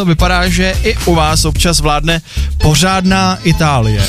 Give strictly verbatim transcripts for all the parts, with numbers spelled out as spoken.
Vypadá, že i u vás občas vládne pořádná Itálie.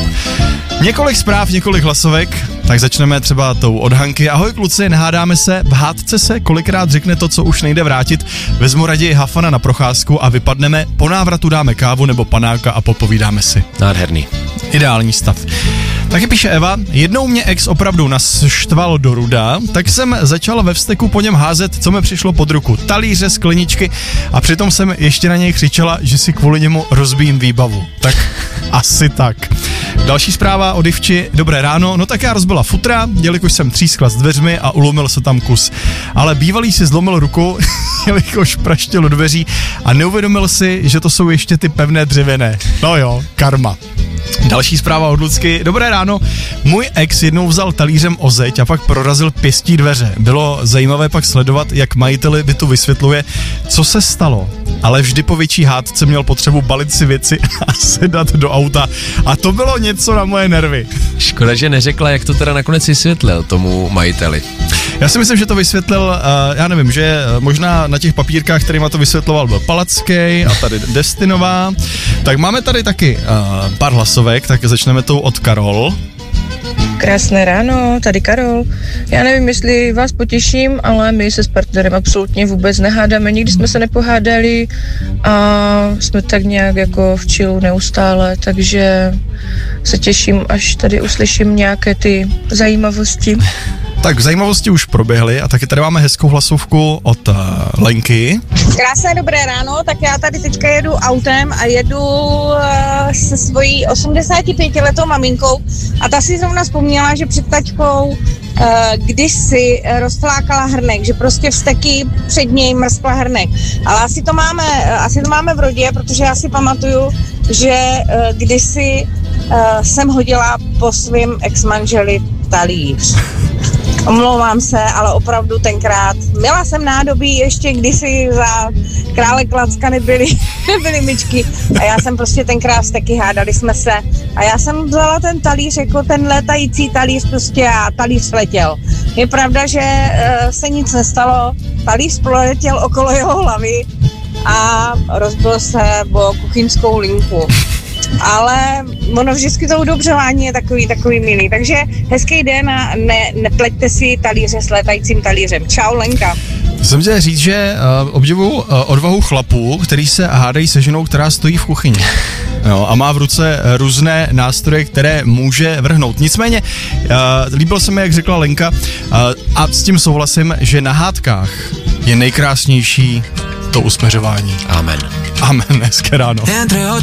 Několik zpráv, několik hlasovek, tak začneme třeba tou od Hanky. Ahoj kluci, nehádáme se, v hádce se kolikrát řekne to, co už nejde vrátit. Vezmu raději Hafana na procházku a vypadneme, po návratu dáme kávu nebo panáka a popovídáme si. Nádherný. Ideální stav. Taky píše Eva, jednou mě ex opravdu naštval do ruda, tak jsem začal ve vzteku po něm házet, co mi přišlo pod ruku. Talíře, skleničky a přitom jsem ještě na něj křičela, že si kvůli němu rozbijím výbavu. Tak asi tak. Další zpráva od Ivči, dobré ráno, no tak já rozbila futra, jelikož jsem třískla s dveřmi a ulomil se tam kus. Ale bývalý si zlomil ruku, jelikož praštil do dveří a neuvědomil si, že to jsou ještě ty pevné dřevěné. No jo, karma. Další zpráva od Lucky. Dobré ráno. Můj ex jednou vzal talířem o zeď a pak prorazil pěstí dveře. Bylo zajímavé pak sledovat, jak majiteli bytu vysvětluje, co se stalo. Ale vždy po větší hádce měl potřebu balit si věci a sedat do auta. A to bylo něco na moje nervy. Škoda, že neřekla, jak to teda nakonec vysvětlil tomu majiteli. Já si myslím, že to vysvětlil, uh, já nevím, že možná na těch papírkách, kterýma to vysvětloval, byl Palacký a tady Destinová. Tak máme tady taky uh, pár hlasovek, tak začneme tou od Karol. Krásné ráno, tady Karol. Já nevím, jestli vás potěším, ale my se s partnerem absolutně vůbec nehádáme. Nikdy jsme se nepohádali a jsme tak nějak jako v chillu neustále, takže se těším, až tady uslyším nějaké ty zajímavosti. Tak zajímavosti už proběhly a taky tady máme hezkou hlasovku od uh, Lenky. Krásné dobré ráno, tak já tady teďka jedu autem a jedu uh, se svojí osmdesátipětiletou maminkou a ta si zrovna vzpomněla, že před taťkou uh, kdysi rozflákala hrnek, že prostě vzteky před něj mrskla hrnek. Ale asi to máme, asi to máme v rodě, protože já si pamatuju, že uh, kdysi uh, jsem hodila po svým ex-manželi talíř. Omlouvám se, ale opravdu tenkrát. Měla jsem nádobí ještě kdysi za krále Klacka nebyly, nebyly myčky a já jsem prostě tenkrát taky hádali jsme se a já jsem vzala ten talíř jako ten létající talíř prostě a talíř letěl. Je pravda, že uh, se nic nestalo, talíř proletěl okolo jeho hlavy a rozbil se o kuchyňskou linku. Ale ono vždycky to udobřování je takový, takový milý. Takže hezký den a ne, nepleťte si talíře s létajícím talířem. Čau, Lenka. Jsem chtěl říct, že uh, obdivuju uh, odvahu chlapů, který se hádají se ženou, která stojí v kuchyni. Jo, a má v ruce různé nástroje, které může vrhnout. Nicméně, uh, líbilo se mi, jak řekla Lenka, uh, a s tím souhlasím, že na hádkách je nejkrásnější to usměřování. Amen. Amen, hezké ráno.